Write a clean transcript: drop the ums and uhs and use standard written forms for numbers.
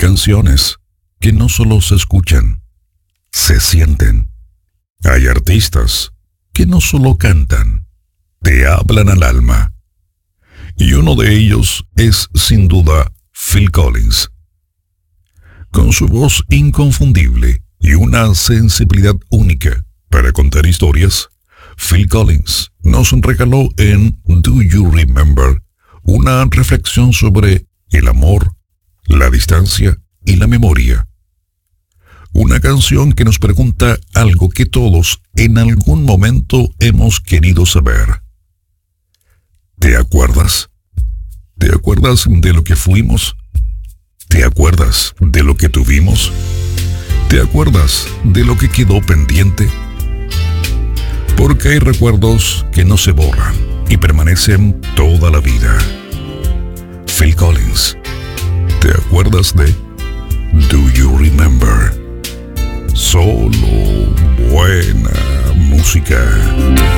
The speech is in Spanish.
canciones que no solo se escuchan, se sienten. Hay artistas que no solo cantan, te hablan al alma. Y uno de ellos es, sin duda, Phil Collins. Con su voz inconfundible y una sensibilidad única para contar historias, Phil Collins nos regaló en Do You Remember una reflexión sobre el amor, la distancia y la memoria. Una canción que nos pregunta algo que todos en algún momento hemos querido saber. ¿Te acuerdas? ¿Te acuerdas de lo que fuimos? ¿Te acuerdas de lo que tuvimos? ¿Te acuerdas de lo que quedó pendiente? Porque hay recuerdos que no se borran y permanecen toda la vida. Phil Collins, ¿te acuerdas de Do You Remember? Solo buena música.